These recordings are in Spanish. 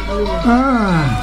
Ah.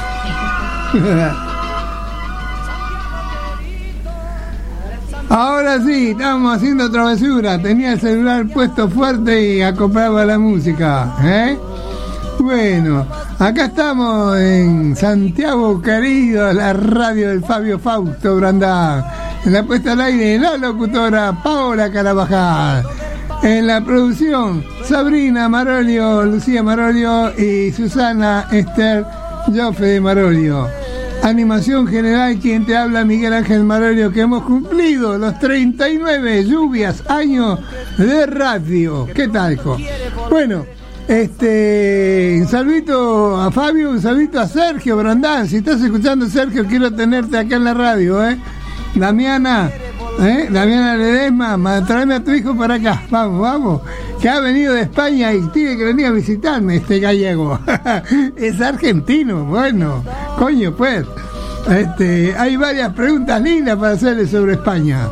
Ahora sí, estábamos haciendo travesura. Tenía el celular puesto fuerte y acoplaba la música, ¿eh? Bueno, acá estamos en Santiago querido, la radio del Fabio Fausto Brandán. En la puesta al aire, la locutora Paola Carabajal. En la producción, Sabrina Marolio, Lucía Marolio y Susana Esther Joffe de Marolio. Animación general, quien te habla, Miguel Ángel Marolio, que hemos cumplido los 39 lluvias años de radio. ¿Qué tal, hijo? Bueno, un saludito a Fabio, un saludito a Sergio Brandán. Si estás escuchando, Sergio, quiero tenerte acá en la radio, Damiana Ledesma, tráeme a tu hijo para acá, vamos, que ha venido de España y tiene que venir a visitarme este gallego. Es argentino, bueno, coño, pues. Hay varias preguntas lindas para hacerle sobre España.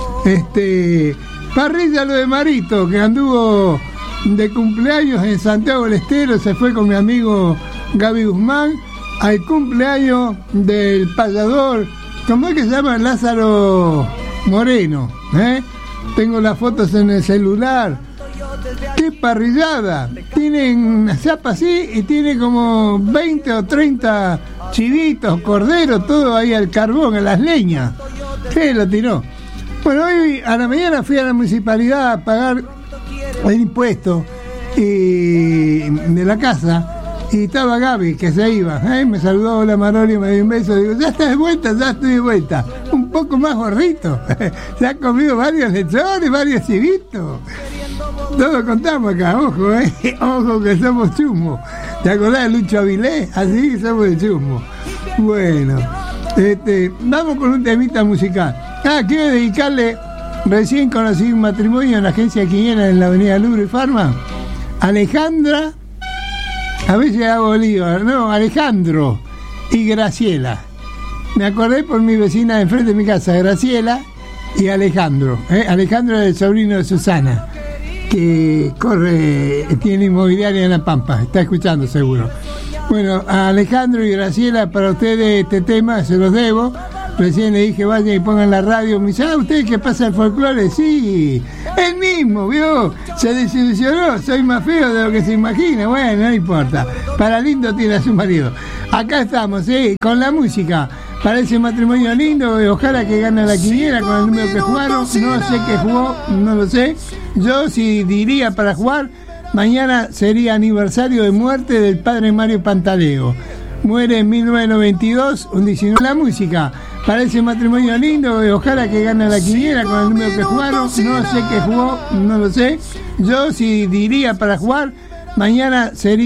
Parrilla lo de Marito, que anduvo de cumpleaños en Santiago del Estero, se fue con mi amigo Gaby Guzmán al cumpleaños del payador, ¿cómo es que se llama? Lázaro Moreno, Tengo las fotos en el celular. ¡Qué parrillada! Tienen una zapa así y tiene como 20 o 30 chivitos, corderos, todo ahí al carbón, a las leñas. ¿Qué lo tiró? Bueno, hoy a la mañana fui a la municipalidad a pagar el impuesto de la casa. Y estaba Gaby, que se iba, me saludó, hola Marolio, me dio un beso, digo, ya estás de vuelta, ya estoy de vuelta, un poco más gordito, se ha comido varios lechones, varios chivitos, todos contamos acá, ojo, ojo que somos chumos, ¿te acordás de Lucho Avilés? Así somos de chumos. Bueno, vamos con un temita musical. Quiero dedicarle, recién conocí un matrimonio en la agencia Quiniela en la avenida Louvre y Farma, Alejandra, a veces hago lío, no, Alejandro y Graciela. Me acordé por mi vecina de enfrente de mi casa, Graciela y Alejandro. Alejandro es el sobrino de Susana, que tiene inmobiliaria en La Pampa, está escuchando seguro. Bueno, a Alejandro y Graciela, para ustedes este tema se los debo. Recién le dije, vayan y pongan la radio. Me dice, ¿usted qué pasa el folclore? Sí, el mismo, ¿vio? Se desilusionó, soy más feo de lo que se imagina. Bueno, no importa. Para lindo tiene a su marido. Acá estamos, con la música. Parece matrimonio lindo, ojalá que gane la quiniela con el número que jugaron. No sé qué jugó, no lo sé. Yo si diría para jugar, mañana sería aniversario de muerte del padre Mario Pantaleo. Muere en 1992, un 19. La música. Parece matrimonio lindo, ojalá que gane la quiniela con el número que jugaron. No sé qué jugó, no lo sé. Yo si diría para jugar, mañana sería